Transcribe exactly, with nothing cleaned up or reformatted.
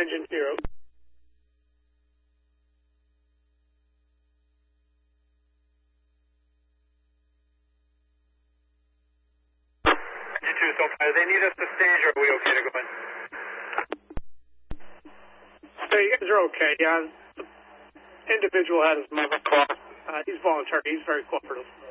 engine zero. Engine two, so far. They need us to stage, or are we okay to go in? So you guys are okay, yeah. The individual had his mother call. Uh, he's voluntary. He's very cooperative.